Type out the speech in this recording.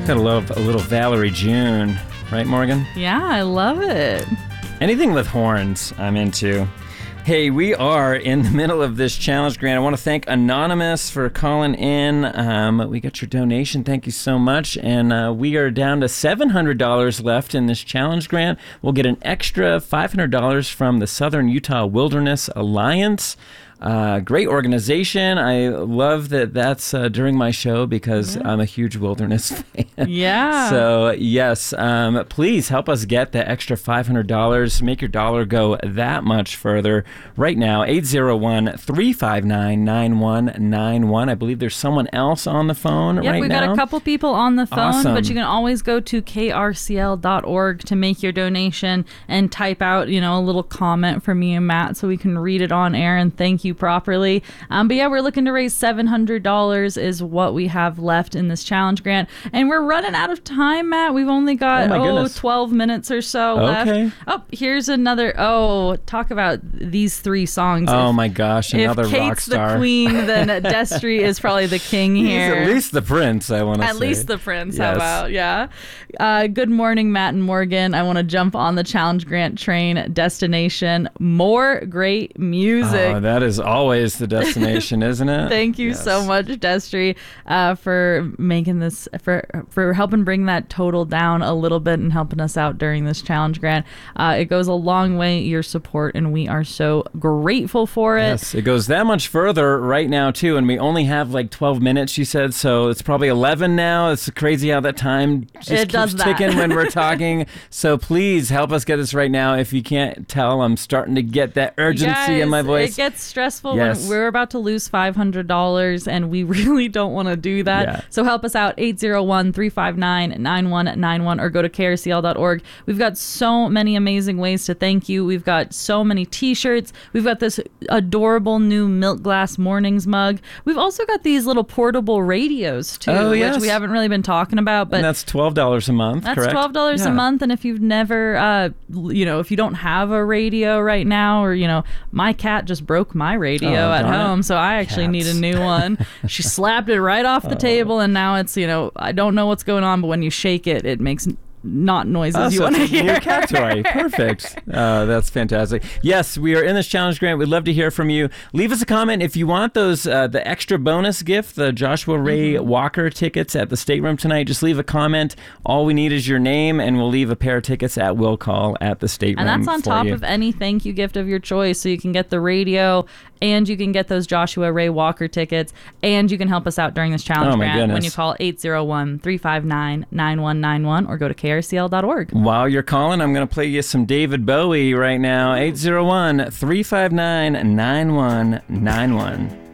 Gotta love a little Valerie June, right, Morgan? Yeah, I love it. Anything with horns, I'm into. Hey, we are in the middle of this challenge, Grant. I want to thank Anonymous for calling in. We got your donation. Thank you so much. And we are down to $700 left in this challenge, Grant. We'll get an extra $500 from the Southern Utah Wilderness Alliance. Great organization. I love that that's during my show because I'm a huge wilderness fan. Yeah. So, yes, please help us get the extra $500. Make your dollar go that much further. Right now, 801-359-9191. I believe there's someone else on the phone right now. Yeah, we've got a couple people on the phone, Awesome. but you can always go to krcl.org to make your donation and type out, a little comment from me and Matt so we can read it on air and thank you properly. But yeah, we're looking to raise $700 is what we have left in this challenge, Grant. And we're running out of time, Matt. We've only got 12 minutes or so left. Oh, here's another. Oh, talk about these three songs. Oh my gosh, another rock star. If Kate's the queen, then Destry is probably the king here. He's at least the prince, I want to say. At least the prince, yes. How about, yeah. Good morning, Matt and Morgan. I want to jump on the Challenge Grant train. Destination, more great music. Oh, that is always the destination, isn't it? Thank you so much, Destry, for making this, for helping bring that total down a little bit and helping us out during this Challenge Grant. It goes a long way, your support, and we are so grateful for it. Yes, it goes that much further right now, too, and we only have like 12 minutes, you said, so it's probably 11 now. It's crazy how that time just keeps ticking when we're talking. So please help us get this right now. If you can't tell, I'm starting to get that urgency in my voice. It gets stressful when we're about to lose $500, and we really don't want to do that. Yeah. So help us out, 801-359-9191, or go to krcl.org. We've got so many amazing ways to thank you. We've got so many t-shirts. We've got this adorable new Milk Glass Mornings mug. We've also got these little portable radios too, which we haven't really been talking about. But and that's $12 a month, that's correct? $12 a month. And if you've never, if you don't have a radio right now, or, my cat just broke my radio at home, so I actually need a new one. She slapped it right off the table, and now it's, I don't know what's going on, but when you shake it, it makes not noises you want to hear. New cat toy. Perfect. That's fantastic. Yes, we are in this challenge, Grant. We'd love to hear from you. Leave us a comment if you want those, the extra bonus gift, the Joshua Ray Walker tickets at the Stateroom tonight. Just leave a comment. All we need is your name, and we'll leave a pair of tickets at will call at the Stateroom. And that's on top of any thank you gift of your choice. So you can get the radio, and you can get those Joshua Ray Walker tickets, and you can help us out during this challenge, Grant, when you call 801-359-9191 or go to krcl.org. While you're calling, I'm going to play you some David Bowie right now. 801-359-9191.